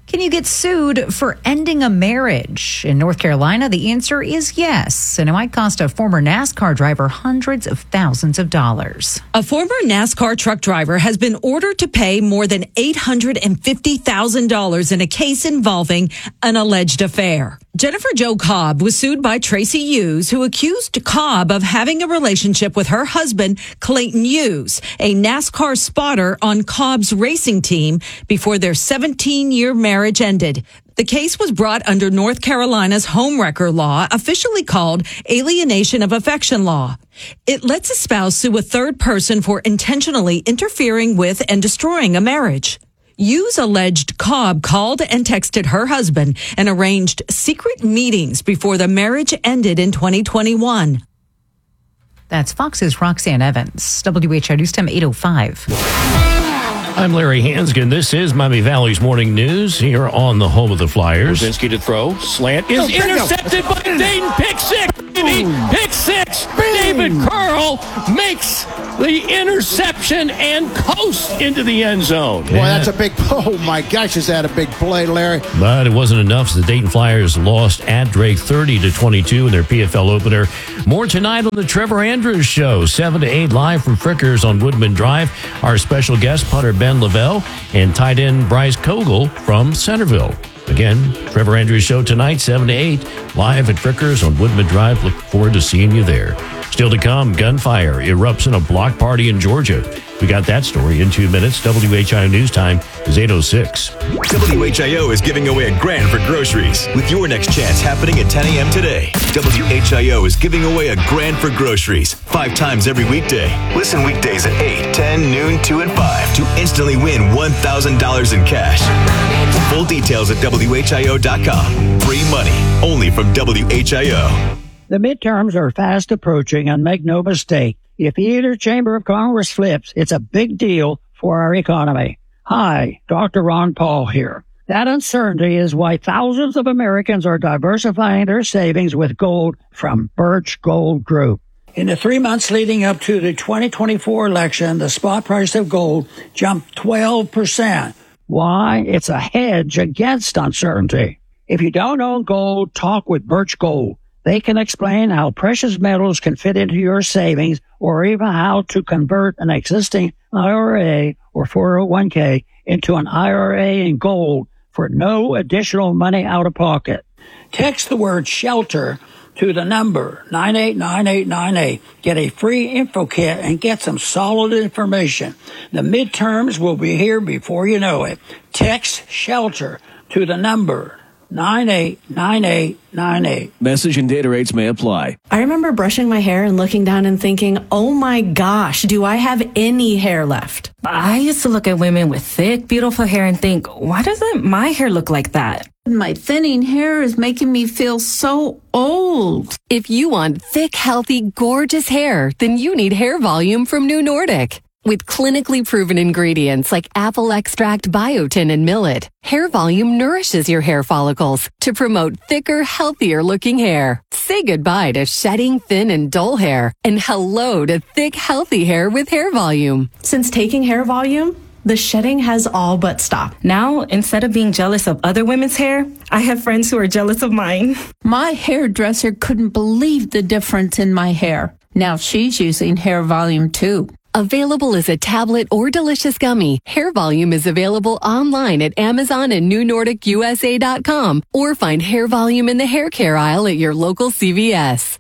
Can you get sued for ending a marriage? In North Carolina, the answer is yes, and it might cost a former NASCAR driver hundreds of thousands of dollars. A former NASCAR truck driver has been ordered to pay more than eight hundred fifty thousand dollars in a case involving an alleged affair. Jennifer Jo Cobb was sued by Tracy Hughes, who accused Cobb of having a relationship with her husband, Clayton Hughes, a NASCAR spotter on Cobb's racing team, before their seventeen-year marriage ended. The case was brought under North Carolina's homewrecker law, officially called alienation of affection law. It lets a spouse sue a third person for intentionally interfering with and destroying a marriage. Hughes alleged Cobb called and texted her husband and arranged secret meetings before the marriage ended in twenty twenty-one. That's Fox's Roxanne Evans. W H I News Time eight oh five. I'm Larry Hansgen. This is Miami Valley's Morning News here on the home of the Flyers. Brzezinski to throw. Slant is oh, intercepted by Dayton. Pick six, baby. Pick six. David Carl makes the interception and coasts into the end zone. Boy, yeah. That's a big, oh my gosh, is that a big play, Larry? But it wasn't enough. The Dayton Flyers lost at Drake thirty to twenty-two in their P F L opener. More tonight on the Trevor Andrews Show, seven to eight live from Frickers on Woodman Drive. Our special guest, punter Ben Lavelle, and tight end Bryce Kogel from Centerville. Again, Trevor Andrews Show tonight, seven to eight, live at Frickers on Woodman Drive. Look forward to seeing you there. Still to come, gunfire erupts in a block party in Georgia. We got that story in two minutes. W H I O News Time is eight oh six. W H I O is giving away a grand for groceries with your next chance happening at ten a.m. today. W H I O is giving away a grand for groceries five times every weekday. Listen weekdays at eight, ten, noon, two, and five to instantly win one thousand dollars in cash. Full details at W H I O dot com. Free money only from W H I O. The midterms are fast approaching, and make no mistake, if either chamber of Congress flips, it's a big deal for our economy. Hi, Doctor Ron Paul here. That uncertainty is why thousands of Americans are diversifying their savings with gold from Birch Gold Group. In the three months leading up to the twenty twenty-four election, the spot price of gold jumped twelve percent. Why? It's a hedge against uncertainty. If you don't own gold, talk with Birch Gold. They can explain how precious metals can fit into your savings, or even how to convert an existing I R A or four oh one k into an I R A in gold for no additional money out of pocket. Text the word SHELTER to the number nine eight nine eight nine eight. Get a free info kit and get some solid information. The midterms will be here before you know it. Text SHELTER to the number nine eight nine eight nine eight. Message and data rates may apply. I remember brushing my hair and looking down and thinking, oh my gosh, do I have any hair left? I used to look at women with thick, beautiful hair and think, why doesn't my hair look like that? My thinning hair is making me feel so old. If you want thick, healthy, gorgeous hair, then you need Hair Volume from New Nordic. With clinically proven ingredients like apple extract, biotin, and millet, Hair Volume nourishes your hair follicles to promote thicker, healthier looking hair. Say goodbye to shedding, thin, and dull hair, and hello to thick, healthy hair with Hair Volume. Since taking Hair Volume, the shedding has all but stopped. Now, instead of being jealous of other women's hair, I have friends who are jealous of mine. My hairdresser couldn't believe the difference in my hair. Now she's using Hair Volume too. Available as a tablet or delicious gummy, Hair Volume is available online at Amazon and New Nordic U S A dot com, or find Hair Volume in the hair care aisle at your local C V S.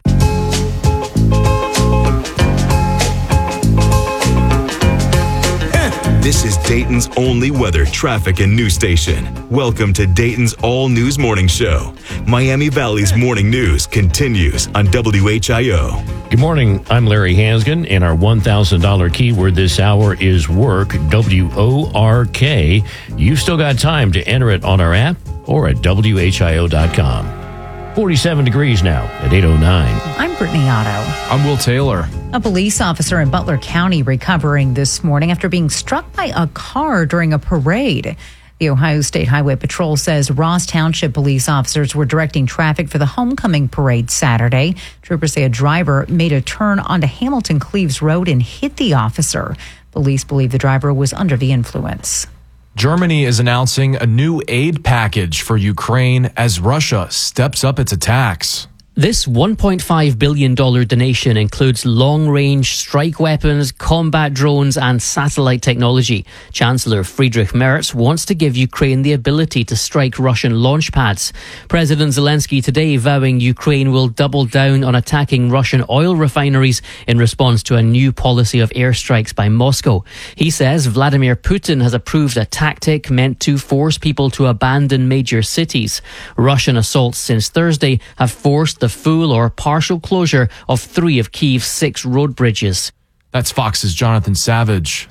This is Dayton's only weather, traffic, and news station. Welcome to Dayton's all-news morning show. Miami Valley's morning news continues on W H I O. Good morning. I'm Larry Hansgen, and our one thousand dollars keyword this hour is work, W O R K. You've still got time to enter it on our app or at W H I O dot com. forty-seven degrees now at eight oh nine. I'm Brittany Otto. I'm Will Taylor. A police officer in Butler County recovering this morning after being struck by a car during a parade. The Ohio State Highway Patrol says Ross Township police officers were directing traffic for the homecoming parade Saturday. Troopers say a driver made a turn onto Hamilton Cleves Road and hit the officer. Police believe the driver was under the influence. Germany is announcing a new aid package for Ukraine as Russia steps up its attacks. This one point five billion dollars donation includes long-range strike weapons, combat drones and satellite technology. Chancellor Friedrich Merz wants to give Ukraine the ability to strike Russian launch pads. President Zelensky today vowing Ukraine will double down on attacking Russian oil refineries in response to a new policy of airstrikes by Moscow. He says Vladimir Putin has approved a tactic meant to force people to abandon major cities. Russian assaults since Thursday have forced the full or partial closure of three of Kyiv's six road bridges. That's Fox's Jonathan Savage.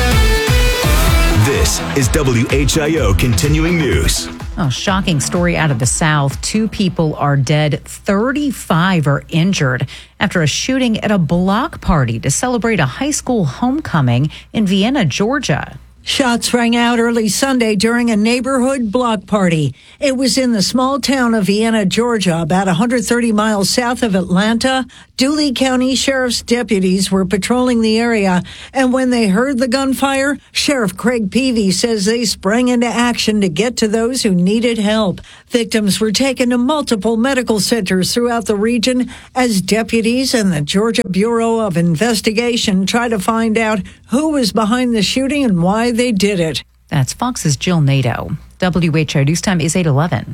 This is W H I O Continuing News. Oh, shocking story out of the South. Two people are dead, thirty-five are injured after a shooting at a block party to celebrate a high school homecoming in Vienna, Georgia. Shots rang out early Sunday during a neighborhood block party. It was in the small town of Vienna, Georgia, about one hundred thirty miles south of Atlanta. Dooley County Sheriff's deputies were patrolling the area, and when they heard the gunfire, Sheriff Craig Peavy says they sprang into action to get to those who needed help. Victims were taken to multiple medical centers throughout the region as deputies and the Georgia Bureau of Investigation try to find out who was behind the shooting and why they did it. That's Fox's Jill Nato. W H O News Time is eight eleven.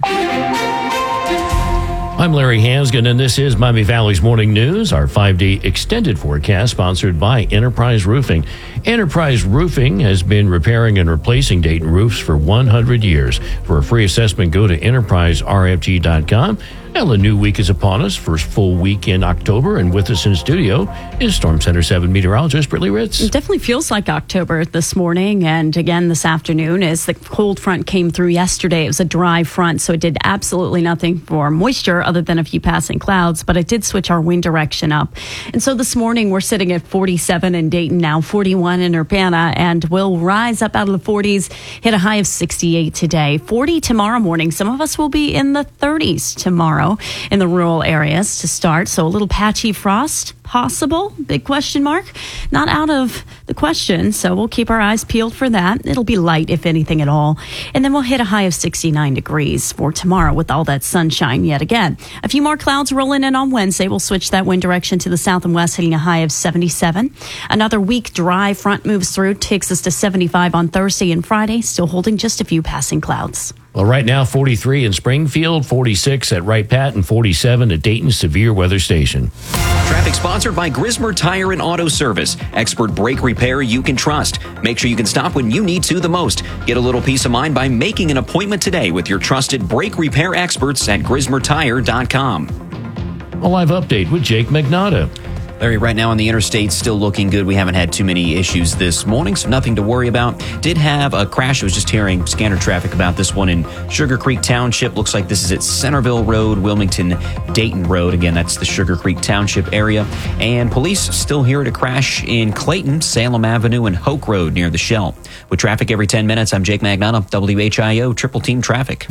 I'm Larry Hansgen, and this is Miami Valley's Morning News, our five-day extended forecast sponsored by Enterprise Roofing. Enterprise Roofing has been repairing and replacing Dayton roofs for one hundred years. For a free assessment, go to enterprise r f g dot com. Well, a new week is upon us, first full week in October, and with us in studio is Storm Center seven meteorologist Brittany Ritz. It definitely feels like October this morning and again this afternoon as the cold front came through yesterday. It was a dry front, so it did absolutely nothing for moisture other than a few passing clouds, but it did switch our wind direction up. And so this morning we're sitting at forty-seven in Dayton, now forty-one in Urbana, and we'll rise up out of the forties, hit a high of sixty-eight today, forty tomorrow morning. Some of us will be in the thirties tomorrow in the rural areas to start. So a little patchy frost possible, big question mark, not out of the question. So we'll keep our eyes peeled for that. It'll be light, if anything at all. And then we'll hit a high of sixty-nine degrees for tomorrow with all that sunshine yet again. A few more clouds rolling in on Wednesday. We'll switch that wind direction to the south and west, hitting a high of seventy-seven. Another weak dry front moves through, takes us to seventy-five on Thursday and Friday, still holding just a few passing clouds. Well, right now, forty-three in Springfield, forty-six at Wright Pat, and forty-seven at Dayton Severe Weather Station. Traffic sponsored by Grismer Tire and Auto Service. Expert brake repair you can trust. Make sure you can stop when you need to the most. Get a little peace of mind by making an appointment today with your trusted brake repair experts at grismer tire dot com. A live update with Jake Magnotta. Larry, right now on the interstate, still looking good. We haven't had too many issues this morning, so nothing to worry about. Did have a crash. I was just hearing scanner traffic about this one in Sugar Creek Township. Looks like this is at Centerville Road, Wilmington, Dayton Road. Again, that's the Sugar Creek Township area. And police still here at a crash in Clayton, Salem Avenue, and Hoke Road near the Shell. With traffic every ten minutes, I'm Jake Magnotta, W H I O Triple Team Traffic.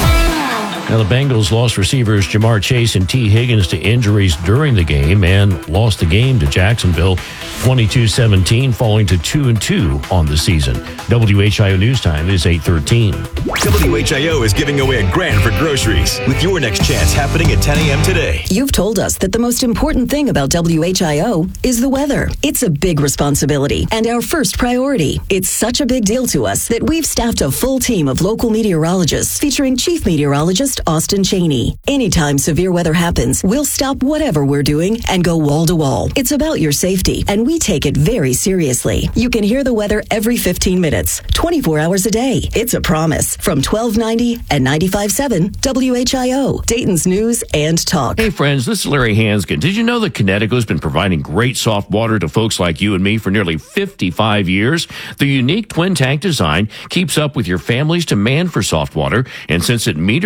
Now, the Bengals lost receivers Jamar Chase and T. Higgins to injuries during the game and lost the game to Jacksonville twenty-two seventeen, falling to two and two on the season. W H I O News Time is eight thirteen. W H I O is giving away a grand for groceries with your next chance happening at ten a.m. today. You've told us that the most important thing about W H I O is the weather. It's a big responsibility and our first priority. It's such a big deal to us that we've staffed a full team of local meteorologists featuring Chief Meteorologist Austin Cheney. Anytime severe weather happens, we'll stop whatever we're doing and go wall to wall. It's about your safety, and we take it very seriously. You can hear the weather every fifteen minutes, twenty-four hours a day. It's a promise. From twelve ninety and ninety-five point seven W H I O, Dayton's News and Talk. Hey friends, this is Larry Hansgen. Did you know that Connecticut's been providing great soft water to folks like you and me for nearly fifty-five years? The unique twin tank design keeps up with your family's demand for soft water, and since it meters your water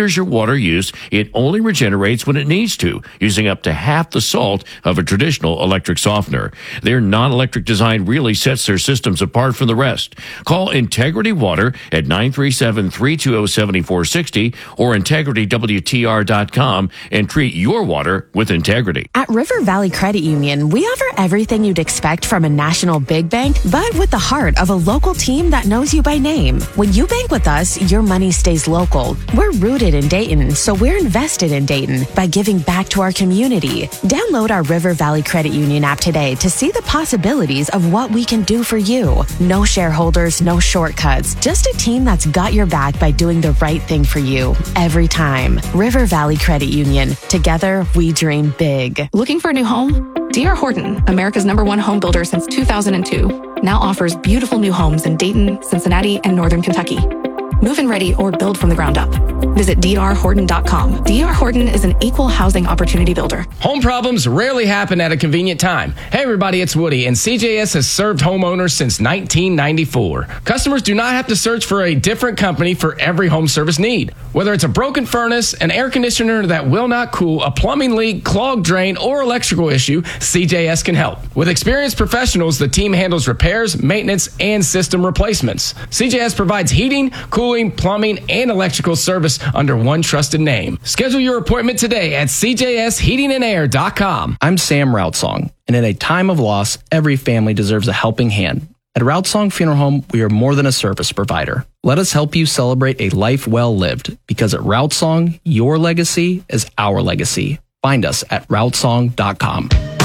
water use, it only regenerates when it needs to, using up to half the salt of a traditional electric softener. Their non-electric design really sets their systems apart from the rest. Call Integrity Water at nine three seven, three two zero, seven four six zero or integrity w t r dot com and treat your water with integrity. At River Valley Credit Union, we offer everything you'd expect from a national big bank, but with the heart of a local team that knows you by name. When you bank with us, your money stays local. We're rooted in Dayton, so we're invested in Dayton by giving back to our community. Download our River Valley Credit Union app today to see the possibilities of what we can do for you. No shareholders, no shortcuts, just a team that's got your back by doing the right thing for you every time. River Valley Credit Union. Together, we dream big. Looking for a new home? D R. Horton, America's number one home builder since two thousand two, now offers beautiful new homes in Dayton, Cincinnati, and Northern Kentucky. Move-in ready or build from the ground up. Visit d r horton dot com. D R. Horton is an equal housing opportunity builder. Home problems rarely happen at a convenient time. Hey everybody, it's Woody, and C J S has served homeowners since nineteen ninety-four. Customers do not have to search for a different company for every home service need. Whether it's a broken furnace, an air conditioner that will not cool, a plumbing leak, clogged drain, or electrical issue, C J S can help. With experienced professionals, the team handles repairs, maintenance, and system replacements. C J S provides heating, cooling, plumbing, and electrical service under one trusted name. Schedule your appointment today at c j s heating and air dot com. I'm Sam Routsong, and in a time of loss, every family deserves a helping hand. At Routsong Funeral Home, we are more than a service provider. Let us help you celebrate a life well lived, because at Routsong, your legacy is our legacy. Find us at routsong dot com.